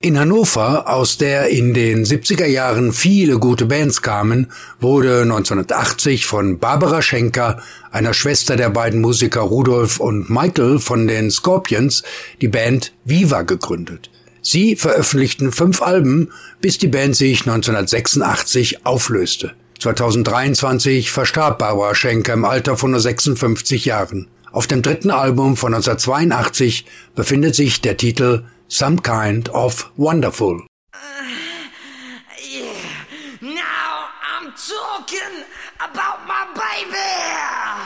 In Hannover, aus der in den 70er Jahren viele gute Bands kamen, wurde 1980 von Barbara Schenker, einer Schwester der beiden Musiker Rudolf und Michael von den Scorpions, die Band Viva gegründet. Sie veröffentlichten 5 Alben, bis die Band sich 1986 auflöste. 2023 verstarb Barbara Schenker im Alter von nur 56 Jahren. Auf dem 3. Album von 1982 befindet sich der Titel Some Kind of Wonderful.